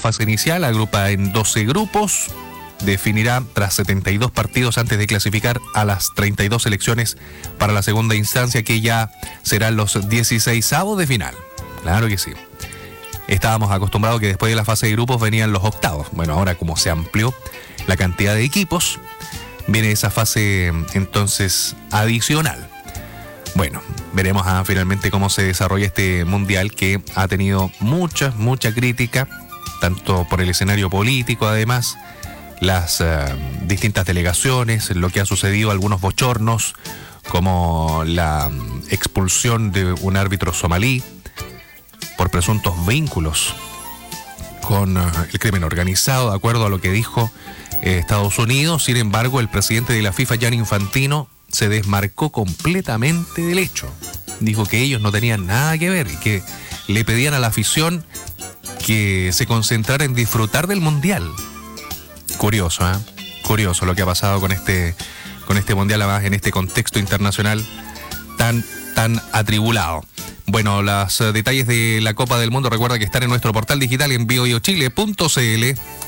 fase inicial, agrupa en 12 grupos, definirá tras 72 partidos antes de clasificar a las 32 selecciones para la segunda instancia, que ya serán los 16avos de final. Claro que sí. Estábamos acostumbrados que después de la fase de grupos venían los octavos. Bueno, ahora como se amplió la cantidad de equipos, viene esa fase entonces adicional. Bueno, veremos finalmente cómo se desarrolla este mundial, que ha tenido mucha crítica, tanto por el escenario político, además, las distintas delegaciones, lo que ha sucedido, algunos bochornos, como la expulsión de un árbitro somalí por presuntos vínculos con el crimen organizado, de acuerdo a lo que dijo Estados Unidos. Sin embargo, el presidente de la FIFA, Gianni Infantino, se desmarcó completamente del hecho. Dijo que ellos no tenían nada que ver y que le pedían a la afición que se concentrara en disfrutar del mundial. Curioso, ¿eh? Curioso lo que ha pasado con este mundial, además en este contexto internacional tan atribulado. Bueno, los detalles de la Copa del Mundo, recuerda que están en nuestro portal digital en biochile.cl.